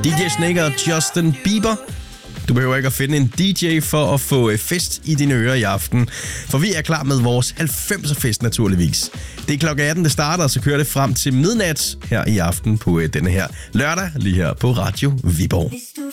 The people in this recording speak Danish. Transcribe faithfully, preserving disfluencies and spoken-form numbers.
D J Snake og Justin Bieber. Du behøver ikke at finde en D J for at få fest i dine ører i aften, for vi er klar med vores halvfemser-fest naturligvis. Det er klokken atten, det starter, og så kører det frem til midnat her i aften på denne her lørdag, lige her på Radio Viborg.